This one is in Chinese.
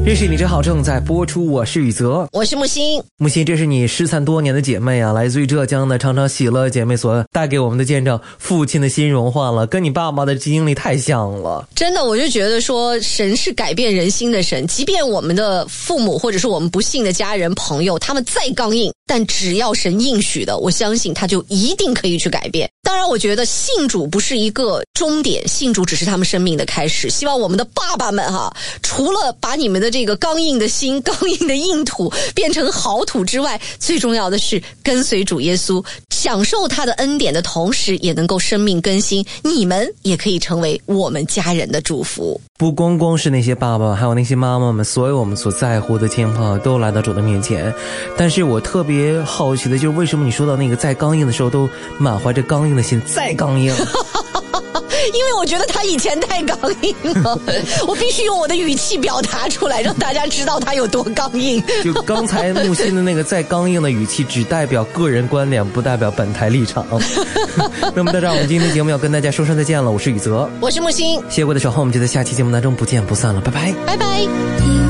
认识你真好正在播出，我是宇泽， 我是木星。 木星，这是你失散多年的姐妹啊，来自于浙江的常常喜乐姐妹所带给我们的见证，父亲的心融化了，跟你爸爸的经历太像了。 真的，我就觉得说神是改变人心的神，即便我们的父母或者是我们不幸的家人朋友，他们再刚硬，但只要神应许的，我相信他就一定可以去改变。当然我觉得信主不是一个终点，信主只是他们生命的开始。希望我们的爸爸们除了把你们的这个刚硬的心、刚硬的硬土变成好土之外，最重要的是跟随主耶稣，享受他的恩典的同时，也能够生命更新，你们也可以成为我们家人的祝福。 不光光是那些爸爸，还有那些妈妈们，所有我们所在乎的亲朋好友都来到主的面前。但是我特别好奇的就是，为什么你说到那个再刚硬的时候都满怀着刚硬的心，再刚硬？ 因为我觉得他以前太刚硬了，我必须用我的语气表达出来，让大家知道他有多刚硬。 就刚才木心的那个再刚硬的语气，只代表个人观点，不代表本台立场。那么到这儿，我们今天的节目要跟大家说声再见了。我是宇泽， 我是木星， 谢谢各位的守候，我们就在下期节目当中不见不散了，拜拜， 拜拜。